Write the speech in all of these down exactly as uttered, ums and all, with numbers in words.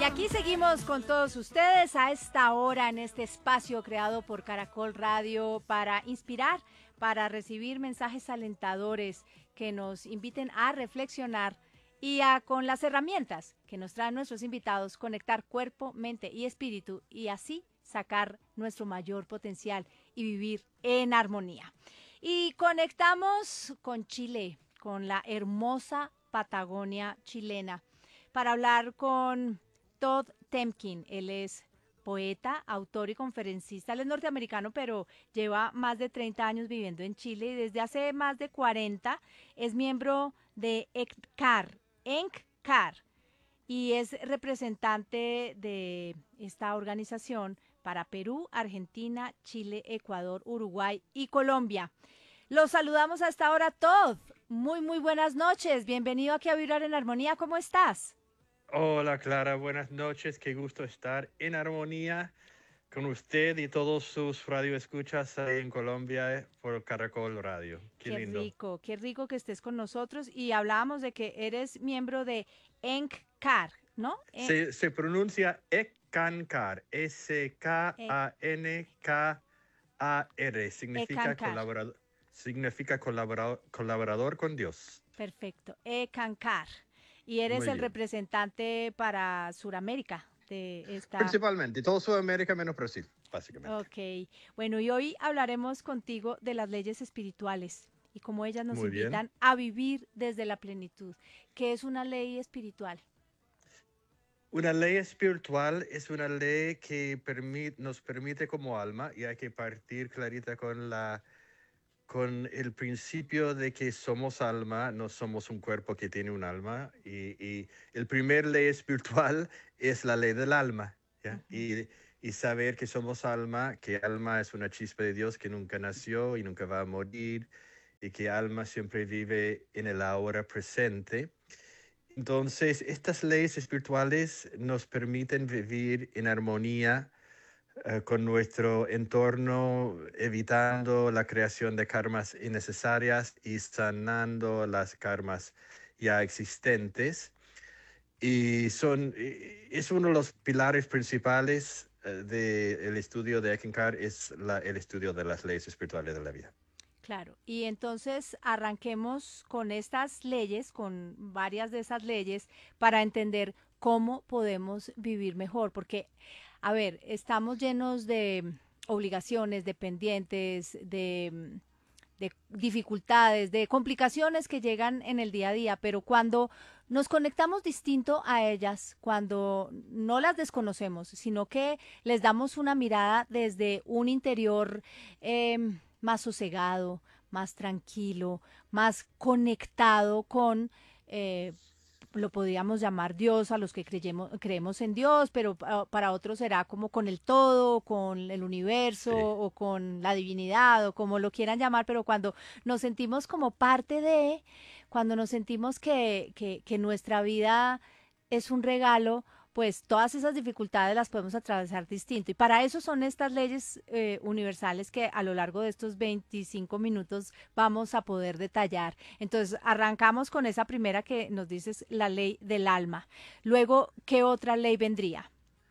aquí seguimos con todos ustedes a esta hora en este espacio creado por Caracol Radio para inspirar, para recibir mensajes alentadores que nos inviten a reflexionar y a, con las herramientas que nos traen nuestros invitados, conectar cuerpo, mente y espíritu y así sacar nuestro mayor potencial y vivir en armonía. Y conectamos con Chile, con la hermosa Patagonia chilena, para hablar con Todd Temkin. Él es poeta, autor y conferencista. Él es norteamericano, pero lleva más de treinta años viviendo en Chile y desde hace más de cuarenta es miembro de ENCCAR, ENCCAR, y es representante de esta organización para Perú, Argentina, Chile, Ecuador, Uruguay y Colombia. Los saludamos a esta hora, Todd. Muy, muy buenas noches. Bienvenido aquí a Vibrar en Armonía. ¿Cómo estás? Hola Clara, buenas noches. Qué gusto estar en armonía con usted y todos sus radioescuchas ahí en Colombia por Caracol Radio. Qué Qué lindo. rico, qué rico que estés con nosotros. Y hablábamos de que eres miembro de ENCCAR, ¿no? E Se, se pronuncia ECANCAR, S K E A N K A R. Significa ECANCAR. colaborador, significa colaborador, colaborador con Dios. Perfecto, ECANCAR. Y eres Muy el bien. representante para Suramérica de esta. Principalmente, todo Sudamérica menos Brasil, básicamente. Ok, bueno, y hoy hablaremos contigo de las leyes espirituales y cómo ellas nos Muy bien. invitan a vivir desde la plenitud. ¿Qué es una ley espiritual? Una ley espiritual es una ley que permit, nos permite como alma, y hay que partir clarita con, la, con el principio de que somos alma, no somos un cuerpo que tiene un alma. Y, y el primer ley espiritual es la ley del alma, ¿ya? Ujú. Y, y saber que somos alma, que alma es una chispa de Dios que nunca nació y nunca va a morir, y que alma siempre vive en el ahora presente. Entonces, estas leyes espirituales nos permiten vivir en armonía eh, con nuestro entorno, evitando la creación de karmas innecesarias y sanando las karmas ya existentes. Y son, eh, es uno de los pilares principales eh, del estudio de Eckankar, es la, el estudio de las leyes espirituales de la vida. Claro, y entonces arranquemos con estas leyes, con varias de esas leyes, para entender cómo podemos vivir mejor, porque, a ver, estamos llenos de obligaciones, de pendientes, de, de dificultades, de complicaciones que llegan en el día a día, pero cuando nos conectamos distinto a ellas, cuando no las desconocemos, sino que les damos una mirada desde un interior eh, más sosegado, más tranquilo, más conectado con, eh, lo podríamos llamar Dios a los que creyemos, creemos en Dios, pero pa- para otros será como con el todo, con el universo Sí. o con la divinidad o como lo quieran llamar, pero cuando nos sentimos como parte de, cuando nos sentimos que, que, que nuestra vida es un regalo, pues todas esas dificultades las podemos atravesar distinto. Y para eso son estas leyes eh, universales que a lo largo de estos veinticinco minutos vamos a poder detallar. Entonces, arrancamos con esa primera que nos dices, la ley del alma. Luego, ¿qué otra ley vendría?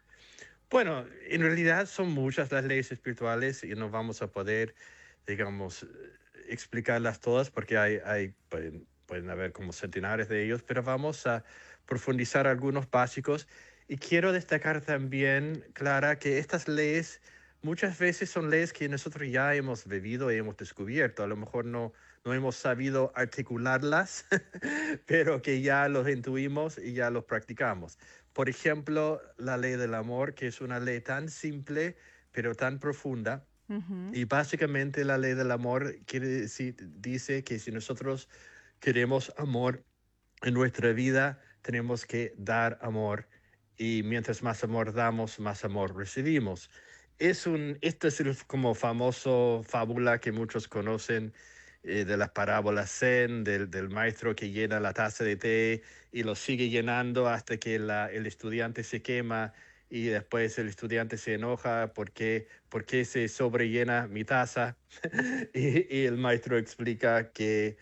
Bueno, en realidad son muchas las leyes espirituales y no vamos a poder, digamos, eh, explicarlas todas porque hay, hay pueden, pueden haber como centenares de ellos, pero vamos a profundizar algunos básicos. Y quiero destacar también, Clara, que estas leyes muchas veces son leyes que nosotros ya hemos vivido y hemos descubierto. A lo mejor no, no hemos sabido articularlas, pero que ya los intuimos y ya los practicamos. Por ejemplo, la ley del amor, que es una ley tan simple, pero tan profunda. Ujú. Y básicamente la ley del amor quiere decir, dice que si nosotros queremos amor en nuestra vida, tenemos que dar amor. Y mientras más amor damos, más amor recibimos. Es un, esto es el como famoso fábula que muchos conocen eh, de las parábolas Zen, del, del maestro que llena la taza de té y lo sigue llenando hasta que la, el estudiante se quema y después el estudiante se enoja porque, porque se sobrellena mi taza y, y el maestro explica que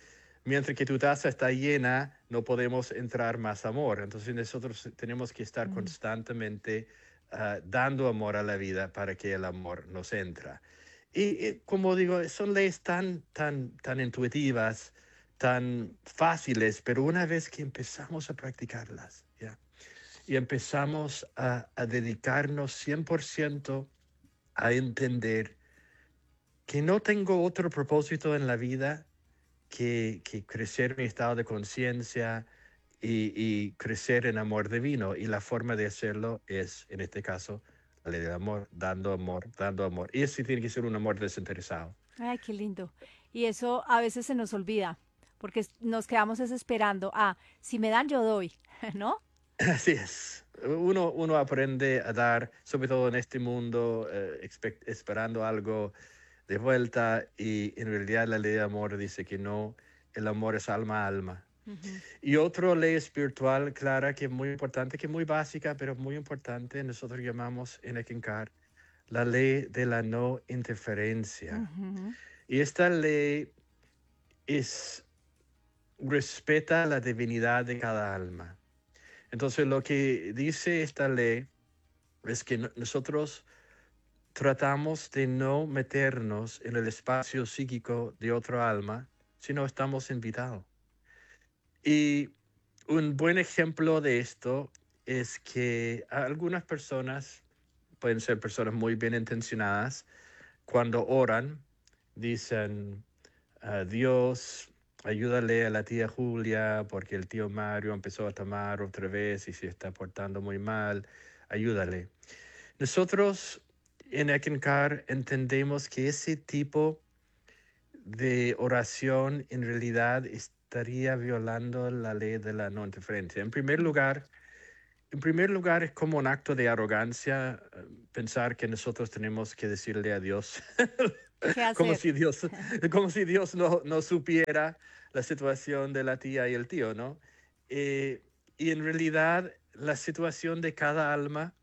mientras que tu taza está llena, no podemos entrar más amor. Entonces nosotros tenemos que estar Mm. constantemente uh, dando amor a la vida para que el amor nos entra. Y, y como digo, son leyes tan, tan, tan intuitivas, tan fáciles, pero una vez que empezamos a practicarlas, ¿ya? Y empezamos a, a dedicarnos cien por ciento a entender que no tengo otro propósito en la vida que, que crecer mi estado de conciencia y, y crecer en amor divino. Y la forma de hacerlo es, en este caso, la ley del amor, dando amor, dando amor. Y ese tiene que ser un amor desinteresado. Ay, qué lindo. Y eso a veces se nos olvida, porque es- nos quedamos es esperando, ah, si me dan, yo doy, ¿no? Así es. Uno, uno aprende a dar, sobre todo en este mundo, eh, expect- esperando algo de vuelta y en realidad la ley de amor dice que no, el amor es alma a alma. Ujú. Y otra ley espiritual clara que es muy importante, que es muy básica, pero muy importante, nosotros llamamos en Eckankar la ley de la no interferencia. Ujú. Y esta ley es, respeta la divinidad de cada alma. Entonces lo que dice esta ley es que no- nosotros tratamos de no meternos en el espacio psíquico de otro alma si no estamos invitados. Y un buen ejemplo de esto es que algunas personas, pueden ser personas muy bien intencionadas, cuando oran, dicen, "Ah, Dios, ayúdale a la tía Julia porque el tío Mario empezó a tomar otra vez y se está portando muy mal, ayúdale". Nosotros en Eckankar entendemos que ese tipo de oración en realidad estaría violando la ley de la no interferencia. En primer Mm. lugar, en primer lugar es como un acto de arrogancia eh, pensar que nosotros tenemos que decirle a Dios ¿Qué como hacer? si Dios, como si Dios no, no supiera la situación de la tía y el tío, ¿no? Eh, y en realidad la situación de cada alma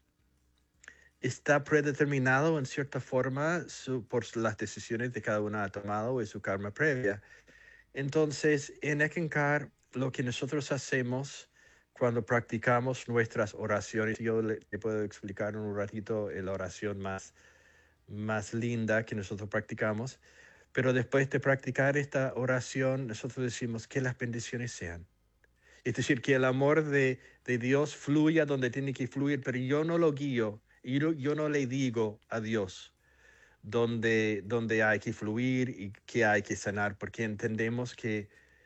está predeterminado en cierta forma su- por las decisiones que cada una ha tomado y su karma previa. Entonces, en Eckankar, lo que nosotros hacemos cuando practicamos nuestras oraciones, yo le, le puedo explicar en un ratito eh, la oración más, más linda que nosotros practicamos, pero después de practicar esta oración, nosotros decimos que las bendiciones sean. Es decir, que el amor de, de Dios fluya donde tiene que fluir, pero yo no lo guío, y yo, yo no le digo a Dios dónde, dónde hay que fluir y qué hay que sanar, porque entendemos que,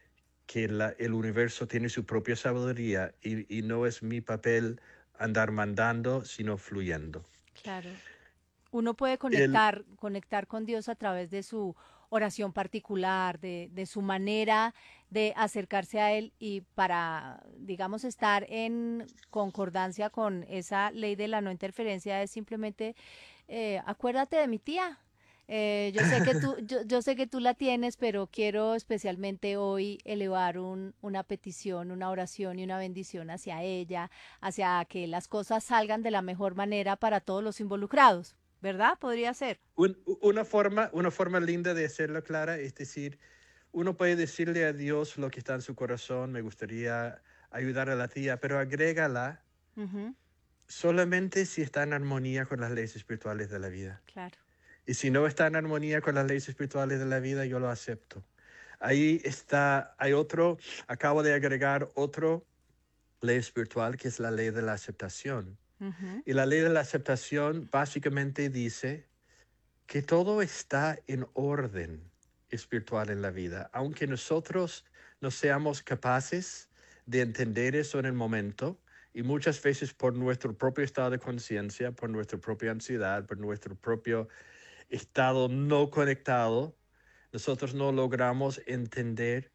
que la, el universo tiene su propia sabiduría y, y no es mi papel andar mandando, sino fluyendo. Claro. Uno puede El, conectar, conectar con Dios a través de su oración particular, de, de su manera de acercarse a Él y para, digamos, estar en concordancia con esa ley de la no interferencia es simplemente, eh, acuérdate de mi tía. Eh, yo sé que tú, yo, yo sé que tú la tienes, pero quiero especialmente hoy elevar un, una petición, una oración y una bendición hacia ella, hacia que las cosas salgan de la mejor manera para todos los involucrados. ¿Verdad? Podría ser. un, una, forma, una forma linda de hacerlo, Clara, es decir, uno puede decirle a Dios lo que está en su corazón, me gustaría ayudar a la tía, pero agrégala Ujú. solamente si está en armonía con las leyes espirituales de la vida. Claro. Y si no está en armonía con las leyes espirituales de la vida, yo lo acepto. Ahí está, hay otro, acabo de agregar otro ley espiritual que es la ley de la aceptación. Ujú. Y la ley de la aceptación básicamente dice que todo está en orden espiritual en la vida, aunque nosotros no seamos capaces de entender eso en el momento, y muchas veces por nuestro propio estado de conciencia, por nuestra propia ansiedad, por nuestro propio estado no conectado, nosotros no logramos entender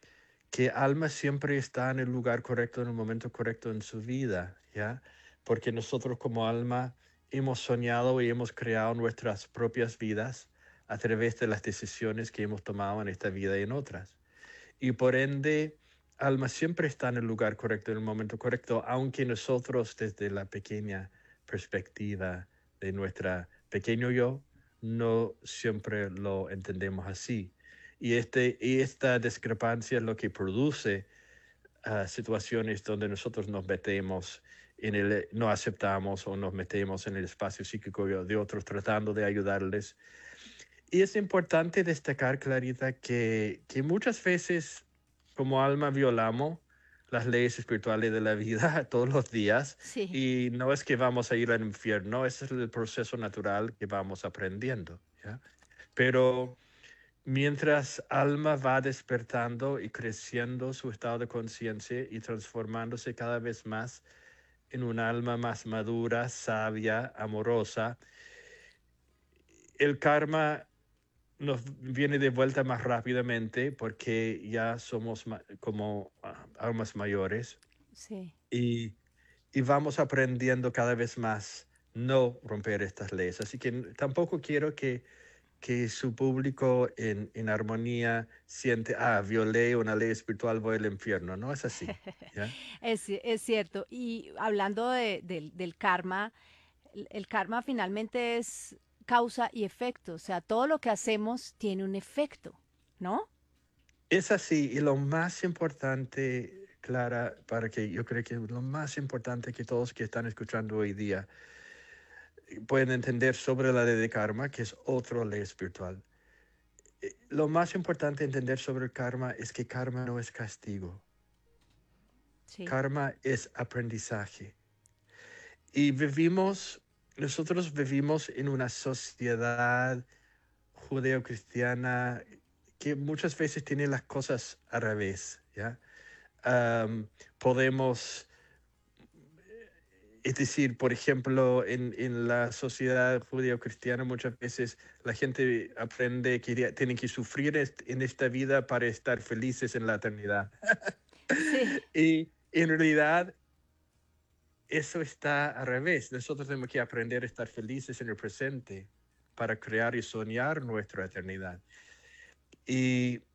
que alma siempre está en el lugar correcto, en el momento correcto en su vida, ¿ya? Porque nosotros como alma hemos soñado y hemos creado nuestras propias vidas a través de las decisiones que hemos tomado en esta vida y en otras. Y por ende, alma siempre está en el lugar correcto, en el momento correcto, aunque nosotros desde la pequeña perspectiva de nuestra pequeño yo, no siempre lo entendemos así. Y, este, y esta discrepancia es lo que produce uh, situaciones donde nosotros nos metemos en el, no aceptamos o nos metemos en el espacio psíquico de otros tratando de ayudarles. Y es importante destacar, Clarita, que, que muchas veces como alma violamos las leyes espirituales de la vida todos los días Sí. y no es que vamos a ir al infierno, ese es el proceso natural que vamos aprendiendo, ¿ya? Pero mientras alma va despertando y creciendo su estado de conciencia y transformándose cada vez más en un alma más madura, sabia, amorosa, el karma nos viene de vuelta más rápidamente porque ya somos como uh, almas mayores. Sí. Y, y vamos aprendiendo cada vez más no romper estas leyes. Así que tampoco quiero que, que su público en, en armonía siente, ah, violé una ley espiritual, voy al infierno. No es así, ¿ya? Es, es cierto. Y hablando de, del del karma, el, el karma finalmente es causa y efecto. O sea, todo lo que hacemos tiene un efecto, ¿no? Es así. Y lo más importante, Clara, para que yo creo que lo más importante que todos que están escuchando hoy día pueden entender sobre la ley de karma, que es otra ley espiritual. Lo más importante entender sobre el karma es que karma no es castigo. Sí. Karma es aprendizaje. Y vivimos, nosotros vivimos en una sociedad judeocristiana que muchas veces tiene las cosas al revés, ¿ya? Um, podemos, es decir, por ejemplo, en, en la sociedad judeocristiana muchas veces la gente aprende que tienen que sufrir en esta vida para estar felices en la eternidad. Sí. Y en realidad eso está al revés. Nosotros tenemos que aprender a estar felices en el presente para crear y soñar nuestra eternidad. Y